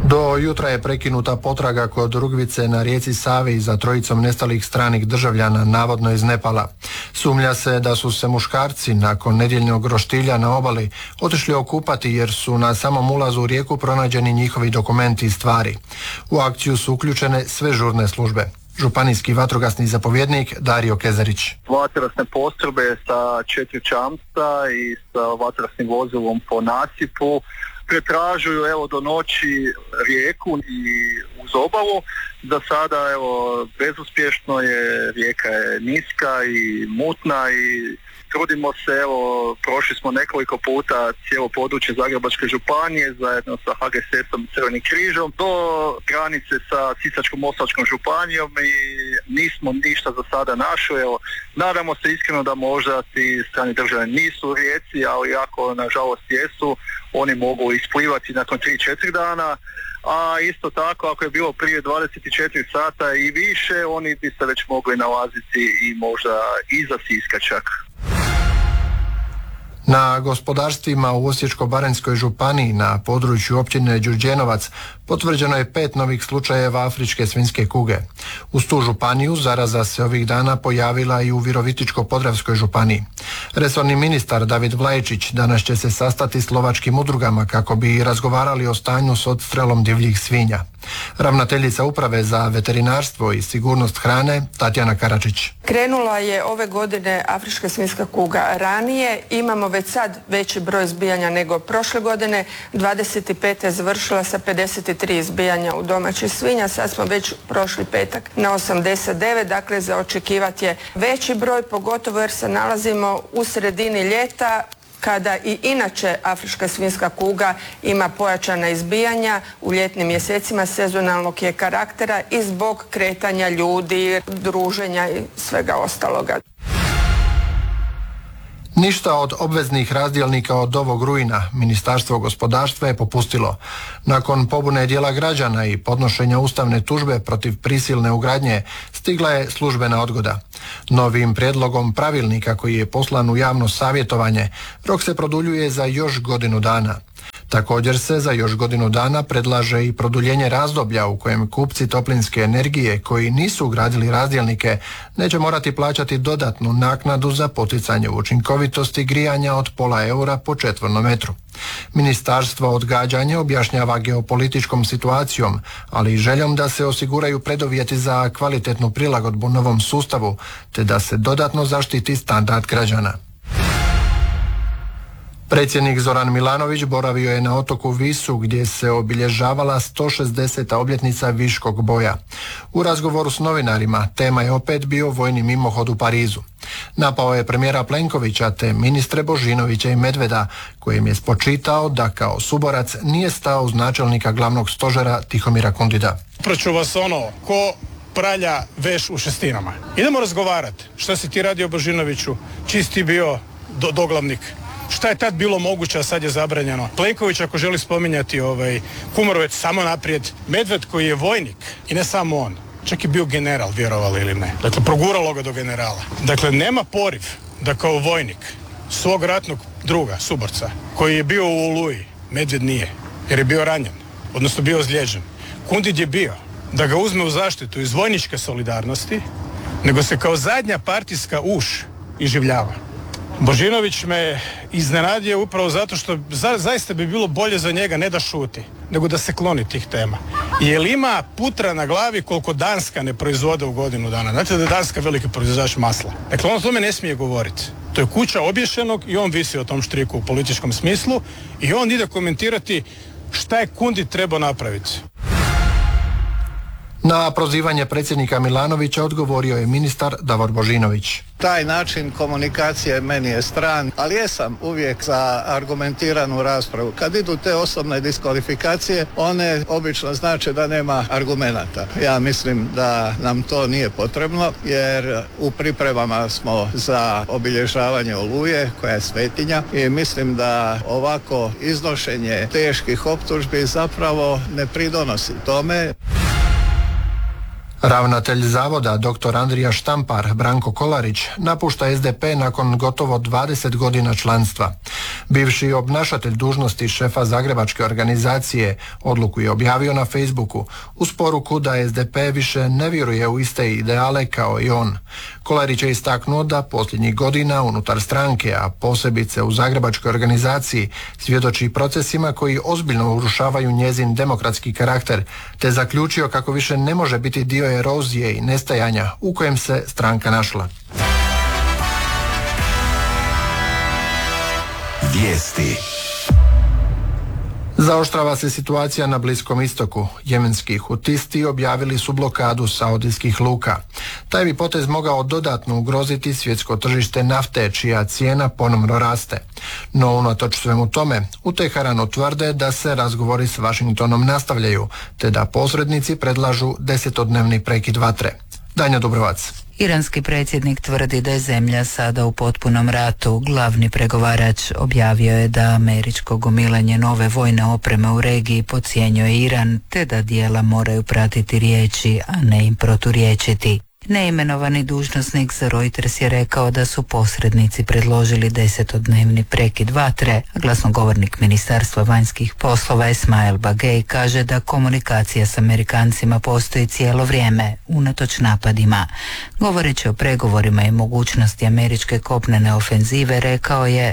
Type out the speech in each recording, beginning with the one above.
Do jutra je prekinuta potraga kod Rugvice na rijeci Savi za trojicom nestalih stranih državljana, navodno iz Nepala. Sumnja se da su se muškarci nakon nedjeljnog roštilja na obali otišli okupati jer su na samom ulazu u rijeku pronađeni njihovi dokumenti i stvari. U akciju su uključene sve žurne službe. Županijski vatrogasni zapovjednik Dario Kezarić. Vatrogasne postrojbe sa 4 čamca i sa vatrogasnim vozilom po nasipu pretražuju do noći rijeku i uz obalu. Za sada bezuspješno je, rijeka je niska i mutna i trudimo se, prošli smo nekoliko puta cijelo područje Zagrebačke županije zajedno sa HGSS-om i Crvenim križom do granice sa Sisačko-moslavačkom županijom i nismo ništa za sada našli. Nadamo se iskreno da možda ti strani državljani nisu u rijeci, ali ako nažalost jesu, oni mogu isplivati nakon 3-4 dana. A isto tako, ako je bilo prije 24 sata i više, oni bi se već mogli nalaziti i možda iza Siska čak. Na gospodarstvima u Osječko-baranjskoj županiji na području općine Đurđenovac potvrđeno je 5 novih slučajeva afričke svinjske kuge. Uz tu županiju zaraza se ovih dana pojavila i u Virovitičko-podravskoj županiji. Resorni ministar David Vlajičić danas će se sastati s lovačkim udrugama kako bi razgovarali o stanju s odstrelom divljih svinja. Ravnateljica Uprave za veterinarstvo i sigurnost hrane Tatjana Karačić. Krenula je ove godine afrička svinjska kuga ranije. Imamo već sad veći broj izbijanja nego prošle godine. 25. je završila sa 53 izbijanja u domaćih svinja. Sad smo već prošli petak na 89. Dakle, za očekivati je veći broj, pogotovo jer se nalazimo u sredini ljeta, kada i inače afrička svinjska kuga ima pojačana izbijanja u ljetnim mjesecima, sezonalnog je karaktera i zbog kretanja ljudi, druženja i svega ostaloga. Ništa od obveznih razdjelnika od ovog rujna Ministarstvo gospodarstva je popustilo. Nakon pobune dijela građana i podnošenja ustavne tužbe protiv prisilne ugradnje stigla je službena odgoda. Novim prijedlogom pravilnika koji je poslan u javno savjetovanje rok se produljuje za još godinu dana. Također se za još godinu dana predlaže i produljenje razdoblja u kojem kupci toplinske energije koji nisu ugradili razdjelnike neće morati plaćati dodatnu naknadu za poticanje učinkovitosti grijanja od €0,5 po četvornom metru. Ministarstvo odgađanje objašnjava geopolitičkom situacijom, ali i željom da se osiguraju preduvjeti za kvalitetnu prilagodbu novom sustavu, te da se dodatno zaštiti standard građana. Predsjednik Zoran Milanović boravio je na otoku Visu gdje se obilježavala 160. obljetnica Viškog boja. U razgovoru s novinarima tema je opet bio vojni mimohod u Parizu. Napao je premijera Plenkovića te ministre Božinovića i Medveda, kojim je spočitao da kao suborac nije stao uz načelnika glavnog stožera Tihomira Kundida. Proću vas ko pralja veš u šestinama. Idemo razgovarati. Šta si ti radio Božinoviću? Čiji si ti bio doglavnik? Šta je tad bilo moguće, a sad je zabranjeno? Plenković ako želi spominjati Kumorovec samo naprijed. Medved koji je vojnik i ne samo on, čak je bio general, vjerovali ili ne. Dakle, proguralo ga do generala. Dakle, nema poriv da kao vojnik svog ratnog druga, suborca, koji je bio u Oluji, Medved nije, jer je bio ranjen, odnosno bio ozlijeđen. Kundid je bio da ga uzme u zaštitu iz vojničke solidarnosti, nego se kao zadnja partijska uš iživljava. Božinović me iznenadio upravo zato što zaista bi bilo bolje za njega ne da šuti, nego da se kloni tih tema. Jer ima putra na glavi koliko Danska ne proizvode u godinu dana. Znate da je Danska veliki proizvođač masla. Dakle, on o tome ne smije govoriti. To je kuća obješenog i on visi o tom štriku u političkom smislu i on ide komentirati šta je Kundid trebao napraviti. Na prozivanje predsjednika Milanovića odgovorio je ministar Davor Božinović. Taj način komunikacije meni je stran, ali jesam uvijek za argumentiranu raspravu. Kad idu te osobne diskvalifikacije, one obično znače da nema argumenata. Ja mislim da nam to nije potrebno, jer u pripremama smo za obilježavanje Oluje, koja je svetinja, i mislim da ovako iznošenje teških optužbi zapravo ne pridonosi tome. Ravnatelj zavoda dr. Andrija Štampar Branko Kolarić napušta SDP nakon gotovo 20 godina članstva. Bivši obnašatelj dužnosti šefa zagrebačke organizacije odluku je objavio na Facebooku uz poruku da SDP više ne vjeruje u iste ideale kao i on. Kolarić je istaknuo da posljednjih godina unutar stranke, a posebice u zagrebačkoj organizaciji, svjedoči procesima koji ozbiljno urušavaju njezin demokratski karakter, te zaključio kako više ne može biti dio erozije i nestajanja u kojem se stranka našla. Vijesti. Zaoštrava se situacija na Bliskom istoku. Jemenski hutisti objavili su blokadu saudijskih luka. Taj bi potez mogao dodatno ugroziti svjetsko tržište nafte, čija cijena ponovno raste. No unatoč svemu tome, u Teheranu tvrde da se razgovori s Washingtonom nastavljaju, te da posrednici predlažu 10-dnevni prekid vatre. Danja Dubrovac. Iranski predsjednik tvrdi da je zemlja sada u potpunom ratu. Glavni pregovarač objavio je da američko gomilanje nove vojne opreme u regiji podcjenjuje Iran, te da dijela moraju pratiti riječi, a ne im proturječiti. Neimenovani dužnosnik za Reuters je rekao da su posrednici predložili 10-dnevni prekid vatre, a glasnogovornik Ministarstva vanjskih poslova Esmail Bagej kaže da komunikacija s Amerikancima postoji cijelo vrijeme, unatoč napadima. Govoreći o pregovorima i mogućnosti američke kopnene ofenzive, rekao je: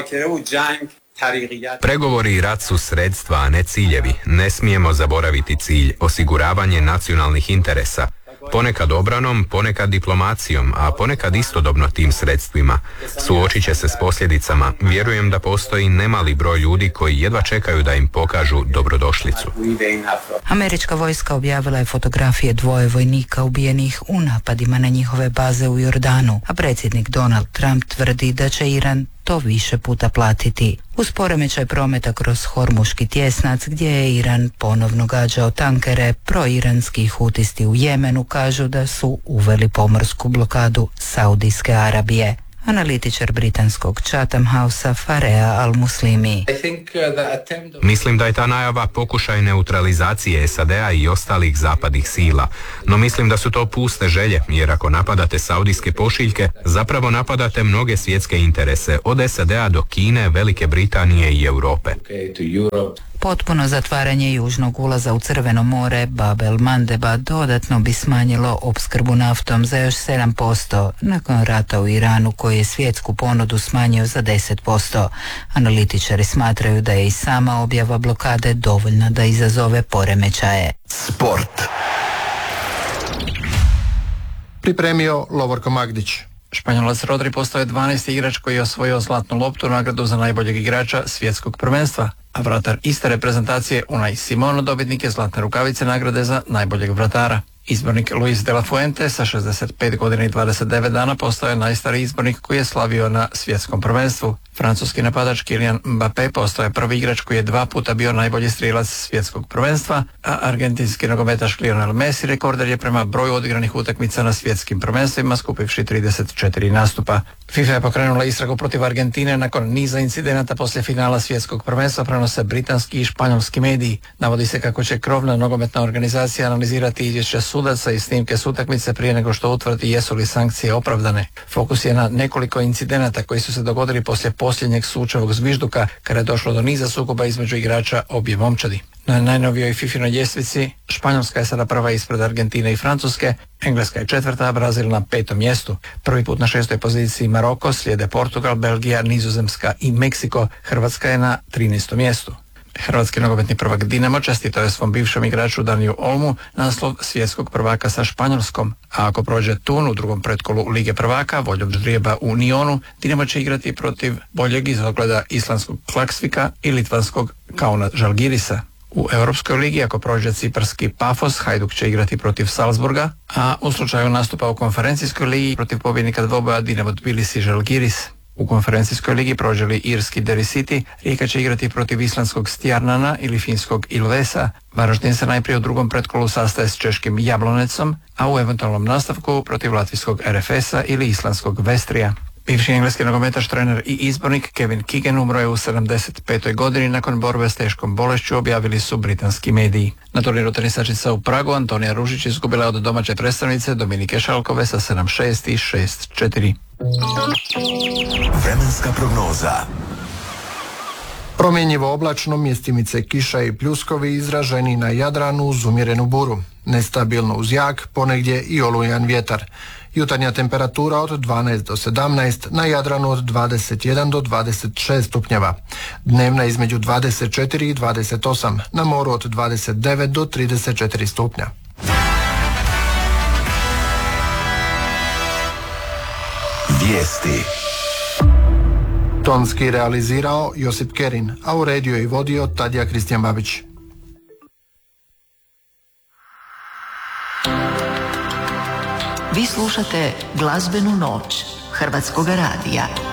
Pregovori i rat su sredstva, a ne ciljevi. Ne smijemo zaboraviti cilj, osiguravanje nacionalnih interesa. Ponekad obranom, ponekad diplomacijom, a ponekad istodobno tim sredstvima. Suočit će se s posljedicama. Vjerujem da postoji nemali broj ljudi koji jedva čekaju da im pokažu dobrodošlicu. Američka vojska objavila je fotografije 2 vojnika ubijenih u napadima na njihove baze u Jordanu, a predsjednik Donald Trump tvrdi da će Iran to više puta platiti. Uz poremećaj prometa kroz Hormuški tjesnac, gdje je Iran ponovno gađao tankere, proiranski hutisti u Jemenu kažu da su uveli pomorsku blokadu Saudijske Arabije. Analitičar britanskog Chatham Housea Farea Al-Muslimi. Mislim da je ta najava pokušaj neutralizacije SAD-a i ostalih zapadnih sila, no mislim da su to puste želje, jer ako napadate saudijske pošiljke, zapravo napadate mnoge svjetske interese, od SAD-a do Kine, Velike Britanije i Europe. Potpuno zatvaranje južnog ulaza u Crveno more, Bab el-Mandeba, dodatno bi smanjilo opskrbu naftom za još 7% nakon rata u Iranu koji je svjetsku ponudu smanjio za 10%. Analitičari smatraju da je i sama objava blokade dovoljna da izazove poremećaje. Sport. Pripremio Lovorko Magdić. Španjolac Rodri postao je 12. igrač koji je osvojio zlatnu loptu, nagradu za najboljeg igrača svjetskog prvenstva, a vratar iste reprezentacije Unai Simon dobitnik je zlatne rukavice nagrade za najboljeg vratara. Izbornik Luis de la Fuente sa 65 godina i 29 dana postao je najstariji izbornik koji je slavio na svjetskom prvenstvu. Francuski napadač Kylian Mbappé postao je prvi igrač koji je 2 puta bio najbolji strijelac svjetskog prvenstva, a argentinski nogometaš Lionel Messi rekorder je prema broju odigranih utakmica na svjetskim prvenstvima, skupivši 34 nastupa. FIFA je pokrenula istragu protiv Argentine nakon niza incidenata poslije finala svjetskog prvenstva, prenose britanski i španjolski mediji. Navodi se kako će krovna nogometna organizacija analizirati izvješća sudaca i snimke s utakmice prije nego što utvrdi jesu li sankcije opravdane. Fokus je na nekoliko incidenata koji su se dogodili poslije posljednjeg sučevog zvižduka, kada je došlo do niza sukoba između igrača obje momčadi. Na najnovijoj FIFA-inoj ljestvici Španjolska je sada prva ispred Argentine i Francuske, Engleska je 4., a Brazil na 5. mjestu. Prvi put na 6. poziciji Maroko, slijede Portugal, Belgija, Nizozemska i Meksiko. Hrvatska je na 13. mjestu. Hrvatski nogometni prvak Dinamo čestitao je svom bivšem igraču Daniju Olmu naslov svjetskog prvaka sa Španjolskom, a ako prođe Tun u drugom pretkolu Lige prvaka voljom ždrijeba u Nionu, Dinamo će igrati protiv boljeg izgleda islandskog Klaksvika i litvanskog Kauna Žalgirisa. U Europskoj ligi, ako prođe ciparski Pafos, Hajduk će igrati protiv Salzburga, a u slučaju nastupa u konferencijskoj ligi protiv pobjednika dvoboja Dinamo Tbilisi Žalgiris. U konferencijskoj ligi prođe li irski Derry City, Rijeka će igrati protiv islandskog Stjarnana ili finskog Ilvesa. Varaždin se najprije u drugom pretkolu sastaje s češkim Jablonecom, a u eventualnom nastavku protiv latvijskog RFS-a ili islandskog Vestrija. Bivši engleski nogometaš, trener i izbornik Kevin Keegan umro je u 75. godini nakon borbe s teškom bolešću, objavili su britanski mediji. Na turniru tenisačica u Pragu Antonija Ružić izgubila je od domaće predstavnice Dominike Šalkove sa 7-6 i 6-4. Vremenska prognoza. Promjenjivo oblačno, mjestimice kiša i pljuskovi izraženi na Jadranu uz umjerenu buru. Nestabilno uz jak, ponegdje i olujan vjetar. Jutarnja temperatura od 12 do 17, na Jadranu od 21 do 26 stupnjeva. Dnevna između 24 i 28, na moru od 29 do 34 stupnja. Vijesti. Tonski realizirao Josip Kerin, a uredio i vodio Tadija Kristijan Babić. Vi slušate Glazbenu noć Hrvatskoga radija.